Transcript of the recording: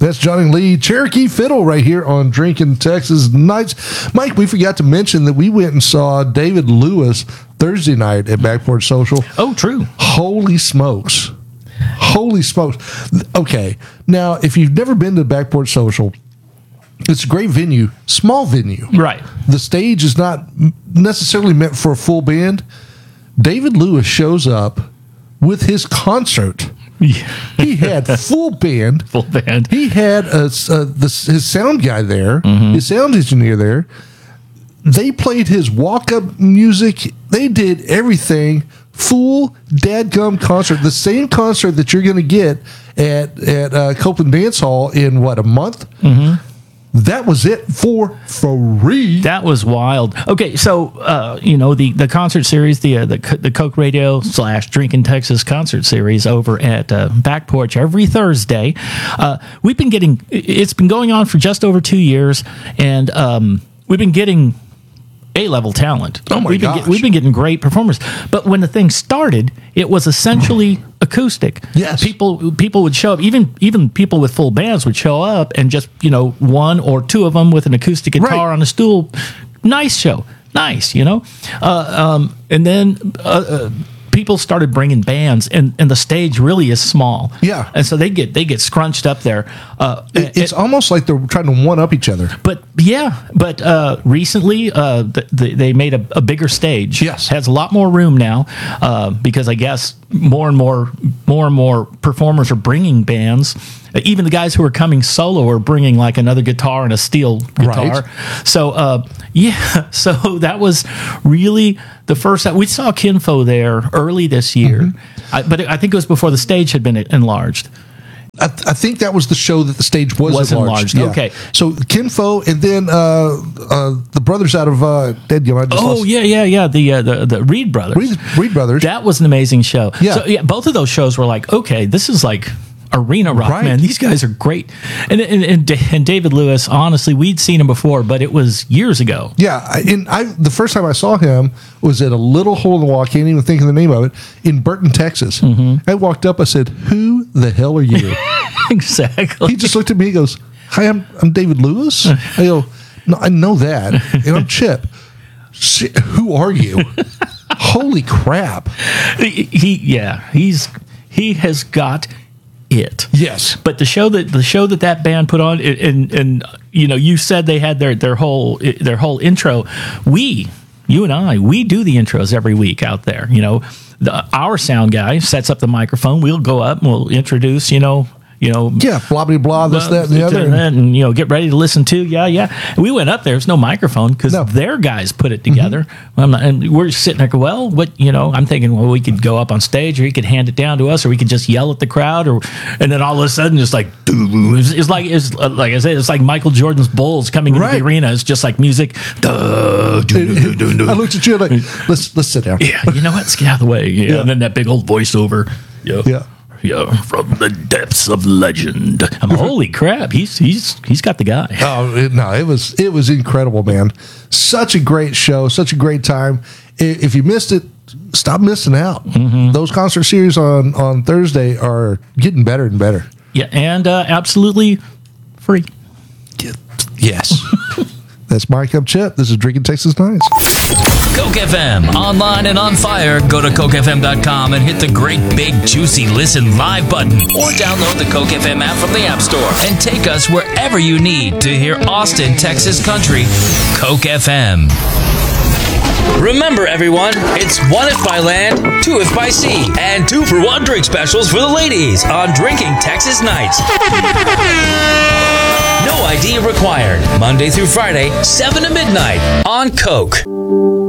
That's Johnny Lee, Cherokee Fiddle, right here on Drinking Texas Nights. Mike, we forgot to mention that we went and saw David Lewis Thursday night at Back Porch Social. Oh, true. Holy smokes. Holy smokes. Okay, now, if you've never been to Back Porch Social, it's a great venue, small venue. Right. The stage is not necessarily meant for a full band. David Lewis shows up with his concert. Yeah. He had full band. Full band. He had his sound guy there, his sound engineer there. They played his walk-up music. They did everything. Full dadgum concert. The same concert that you're going to get at Copeland Dance Hall in, what, a month? Mm-hmm. That was it for free. That was wild. Okay, so the concert series, the Coke Radio / Drinking Texas concert series over at Back Porch every Thursday. It's been going on for just over 2 years, and we've been getting A-level talent. Oh my gosh. We've been getting great performers. But when the thing started, it was essentially acoustic. Yes. People would show up, even people with full bands would show up, and just, one or two of them with an acoustic guitar on a stool. Nice show. Nice, and then people started bringing bands, and the stage really is small. Yeah. And so they get scrunched up there. It's almost like they're trying to one-up each other. But recently they made a bigger stage. Yes. Has a lot more room now, because I guess more and more performers are bringing bands. Even the guys who are coming solo are bringing like another guitar and a steel guitar. Right. So so that was really the first. We saw Kinfo there early this year, but I think it was before the stage had been enlarged. I think that was the show that the stage was enlarged. Yeah. Okay. So Kinfo, and then the brothers out of Deadgum. The Reed brothers. Reed brothers. That was an amazing show. Yeah. So both of those shows were like, okay, this is like arena rock, right. Man. These guys are great. And David Lewis, honestly, we'd seen him before, but it was years ago. Yeah, the first time I saw him was at a little hole in the wall. I can't even think of the name of it, in Burton, Texas. Mm-hmm. I walked up. I said, "Who the hell are you?" Exactly. He just looked at me. He goes, "Hi, I'm David Lewis." I go, "No, I know that, and I'm Chip." Who are you? Holy crap! He has got it. Yes. But the show that band put on, and you said they had their whole intro. You and I do the intros every week out there. Our sound guy sets up the microphone. We'll go up and we'll introduce, blah, blah, blah, this, that, and the other. And, get ready to listen to, We went up there. There's no microphone because their guys put it together. Mm-hmm. And we're sitting there, well, I'm thinking, well, we could go up on stage, or he could hand it down to us, or we could just yell at the crowd, and then all of a sudden, just like, it's like I said, it's like Michael Jordan's Bulls coming into the arena. It's just like music. I looked at you like, let's sit down. Yeah, you know what? Let's get out of the way. Yeah. And then that big old voiceover. Yeah. Yeah, from the depths of legend. Holy crap, he's got the guy. Oh no, it was incredible, man. Such a great show, such a great time. If you missed it, stop missing out. Mm-hmm. Those concert series on Thursday are getting better and better. Yeah, and absolutely free. Yes. That's Mike Up Chip. This is Drinking Texas Nights. Coke FM, online and on fire. Go to cokefm.com and hit the great big juicy listen live button, or download the Coke FM app from the App Store and take us wherever you need to hear Austin, Texas country. Coke FM. Remember, everyone, it's 1 if by land, 2 if by sea, and 2 for 1 drink specials for the ladies on Drinking Texas Nights. No ID required. Monday through Friday, 7 to midnight on Coke.